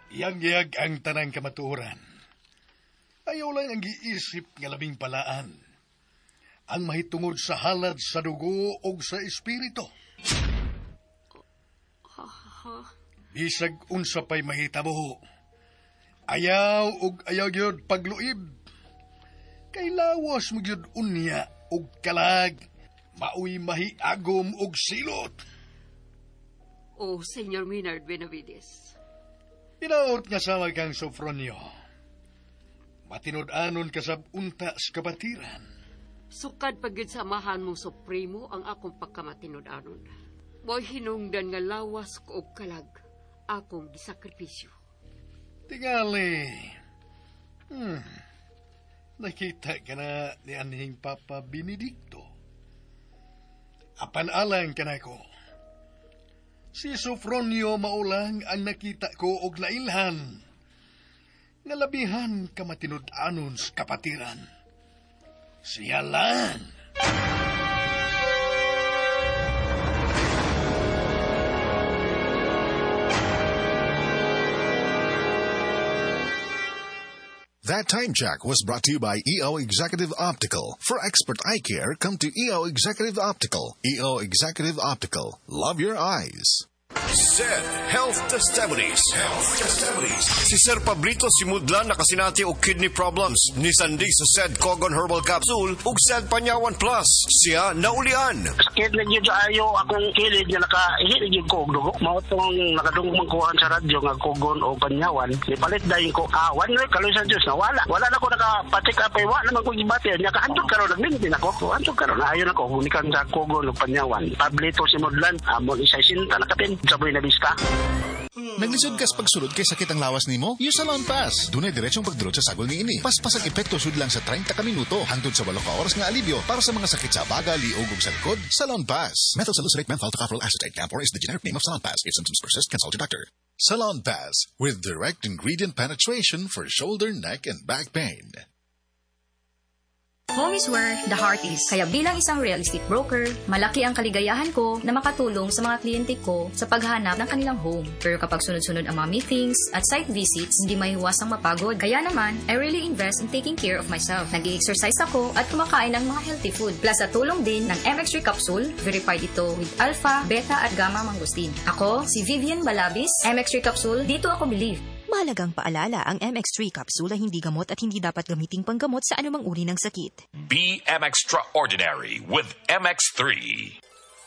Iyang-iyag ang tanang kamatuoran. Ayaw lang ang giisip nga labing palaan. Ang mahitungod sa halad sa dugo o sa espiritu. Bisag unsa pa'y mahitabo. Ayaw ug ayaw gyud pagluib. Kay lawas mo gyud unya ug kalag. Mauy mahiagom ug silot. Oh, Senyor Maynard Benavides. Inaot nga sama kang Sofronio. Matinud-anon kasab unta sa kabatiran. Sukad pagyud samahan mong supremo ang akong pagkamatinud-anon. Boy hinungdan nga lawas ko og kalag akong gisakripisyo. Tingali. Nakita ka na ni anhing Papa Benedicto. Apan alang ka na ko. Si Sofronio maulang ang nakita ko og nailhan. Nalabihan ka matinud-anon sa kapatiran. Siya lang. That Time Check was brought to you by EO Executive Optical. For expert eye care, come to EO Executive Optical. EO Executive Optical. Love your eyes. SED Health Testimonies. Si Sir Pablito Simudlan nakasinati og kidney problems. Ni Sandy sa SED Cogon Herbal Capsule ug SED Panyawan Plus. Siya naulian. Sakit na yun ayo akong kilid nga nakahilig yung ko og dugo. Mao tong nakadungog kuhan sa radyo nga Cogon o Panyawan. Ipalit dayon ko awan na kaloy sa Dios na wala. Wala na ko nakapatik up ay wala naman ko gibati. Nya kaandog karon nagmintin ako. Andog karon ayo na ko unikan sa Cogon o Panyawan. Pablito Simudlan amon isa sinta nakapin. Saboy na bista. Naglisod kas pagsulod kay sakit ang lawas nimo? Use Salon Pass. Dunay diretsong pagdurot sa sagol ni ini. Paspas ang epekto sud lang sa 30 ka minuto hangtod sa 8 ka oras nga alibyo para sa mga sakit sa baga, liog ug sa likod. Salon Pass. Methyl salicylate menthol tocopherol acetate Campor is the generic name of Salon Pass. If symptoms persist, consult your doctor. Salon Pass with direct ingredient penetration for shoulder, neck, and back pain. Home is where the heart is. Kaya bilang isang real estate broker, malaki ang kaligayahan ko na makatulong sa mga kliyente ko sa paghahanap ng kanilang home. Pero kapag sunod-sunod ang mga meetings at site visits, hindi maiiwasang mapagod. Kaya naman, I really invest in taking care of myself. Nag-i-exercise ako at kumakain ng mga healthy food. Plus sa tulong din ng MX3 Capsule, verified ito with alpha, beta at gamma mangosteen. Ako, si Vivian Balabis, MX3 Capsule, dito ako believe. Mahalagang paalala, ang MX3 capsule ay hindi gamot at hindi dapat gamiting panggamot sa anumang uri ng sakit. Be MXtraordinary with MX3.